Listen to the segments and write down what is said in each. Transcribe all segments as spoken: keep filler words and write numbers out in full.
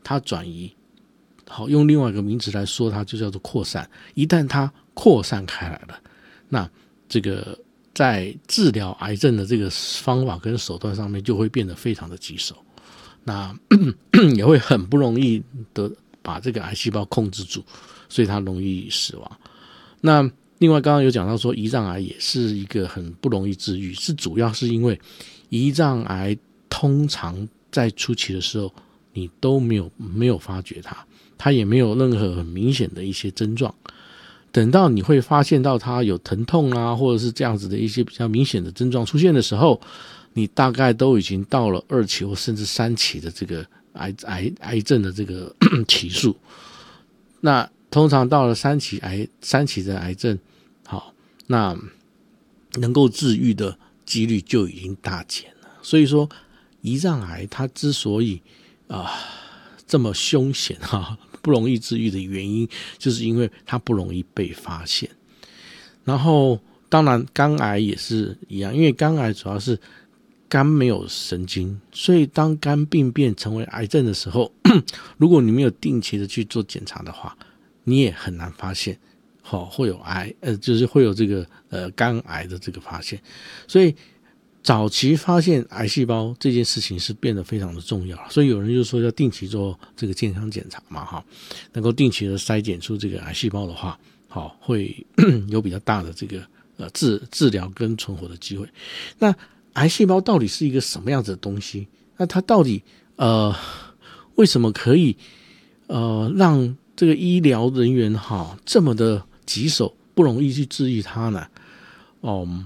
它转移，好，用另外一个名词来说，它就叫做扩散。一旦它扩散开来了，那这个在治疗癌症的这个方法跟手段上面就会变得非常的棘手，那也会很不容易的把这个癌细胞控制住，所以它容易死亡。那另外刚刚有讲到说胰脏癌也是一个很不容易治愈，是主要是因为胰脏癌通常在初期的时候你都没有没有发觉它，它也没有任何很明显的一些症状，等到你会发现到它有疼痛啊，或者是这样子的一些比较明显的症状出现的时候，你大概都已经到了二期或甚至三期的这个癌癌癌症的这个期数。那通常到了三期癌三期的癌症，好，那能够治愈的几率就已经大减了。所以说，胰脏癌它之所以啊、呃、这么凶险哈、啊，不容易治愈的原因，就是因为它不容易被发现。然后，当然肝癌也是一样，因为肝癌主要是肝没有神经，所以当肝病变成为癌症的时候，如果你没有定期的去做检查的话，你也很难发现，哦，会有癌，呃，就是会有这个呃肝癌的这个发现。所以早期发现癌细胞这件事情是变得非常的重要，所以有人就说要定期做这个健康检查嘛，哈，能够定期的筛检出这个癌细胞的话，好，会有比较大的这个呃治治疗跟存活的机会。那癌细胞到底是一个什么样子的东西？那它到底呃为什么可以呃让这个医疗人员哈这么的棘手，不容易去治愈它呢？嗯，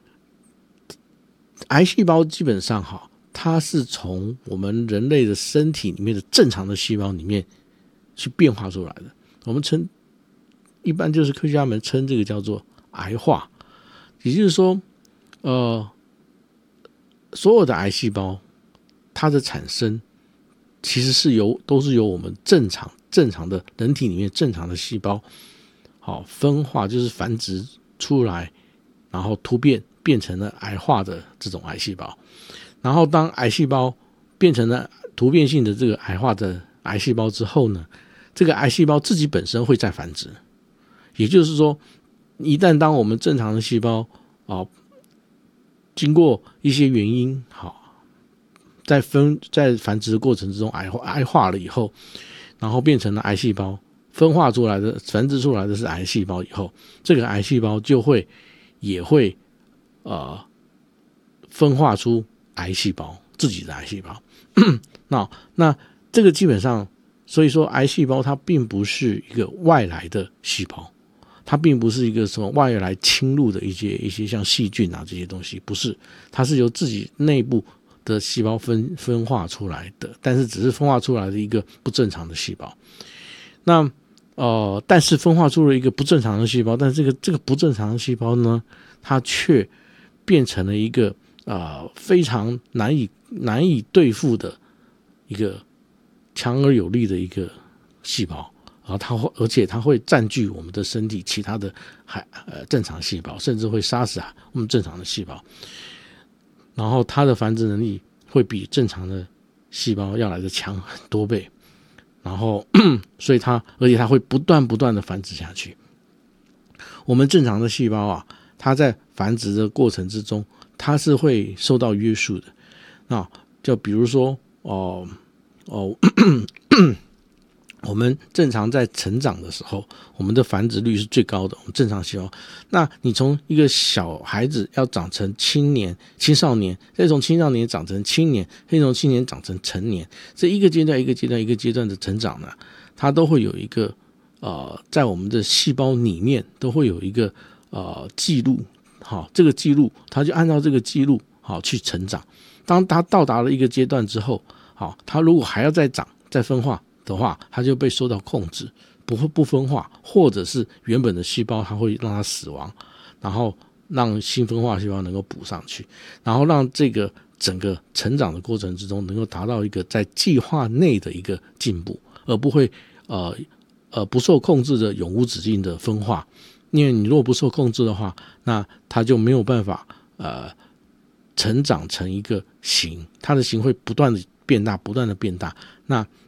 癌细胞基本上哈，它是从我们人类的身体里面的正常的细胞里面去变化出来的。我们称一般就是科学家们称这个叫做癌化，也就是说，呃，所有的癌细胞它的产生其实是由都是由我们正常正常的人体里面正常的细胞好分化，就是繁殖出来，然后突变变成了癌化的这种癌细胞。然后当癌细胞变成了突变性的这个癌化的癌细胞之后呢，这个癌细胞自己本身会再繁殖。也就是说，一旦当我们正常的细胞啊，经过一些原因好，在分在繁殖的过程之中癌癌化了以后，然后变成了癌细胞，分化出来的繁殖出来的是癌细胞以后，这个癌细胞就会也会呃分化出癌细胞，自己的癌细胞。那那这个基本上，所以说癌细胞它并不是一个外来的细胞，它并不是一个什么外来侵入的一些一些像细菌啊这些东西，不是，它是由自己内部的细胞分分化出来的，但是只是分化出来的一个不正常的细胞。那呃，但是分化出了一个不正常的细胞，但是这个这个不正常的细胞呢，它却变成了一个啊、呃、非常难以难以对付的一个强而有力的一个细胞。然后它会，而且它会占据我们的身体其他的还呃正常细胞，甚至会杀死啊我们正常的细胞。然后它的繁殖能力会比正常的细胞要来的强很多倍。然后，所以它，而且它会不断不断的繁殖下去。我们正常的细胞啊，它在繁殖的过程之中，它是会受到约束的。那就比如说，哦哦。我们正常在成长的时候，我们的繁殖率是最高的，我们正常细胞。那你从一个小孩子要长成青年、青少年，再从青少年长成青年，再从青年长成成年，这一个阶段一个阶段一个阶段的成长呢，它都会有一个呃，在我们的细胞里面都会有一个呃记录，好，这个记录它就按照这个记录好去成长。当它到达了一个阶段之后，好，它如果还要再长、再分化的话，它就被受到控制，不会不分化，或者是原本的细胞它会让它死亡，然后让新分化细胞能够补上去，然后让这个整个成长的过程之中能够达到一个在计划内的一个进步，而不会呃呃不受控制的永无止境的分化。因为你如果不受控制的话，那它就没有办法呃成长成一个形，它的形会不断的变大，不断的变大。那